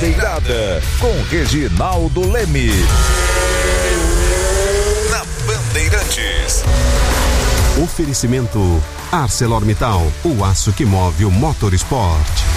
Bandeirada, com Reginaldo Leme. Na Bandeirantes. Oferecimento ArcelorMittal, o aço que move o motorsport.